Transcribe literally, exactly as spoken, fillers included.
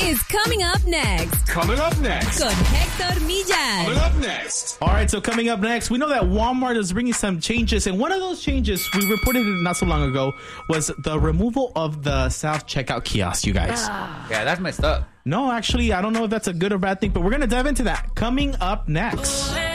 is coming up next. Coming up next. Con Hector Millan. Coming up next. All right, so coming up next, we know that Walmart is bringing some changes, and one of those changes, we reported it not so long ago, was the removal of the self-checkout kiosk, you guys. Yeah, that's messed up. No, actually, I don't know if that's a good or bad thing, but we're going to dive into that coming up next.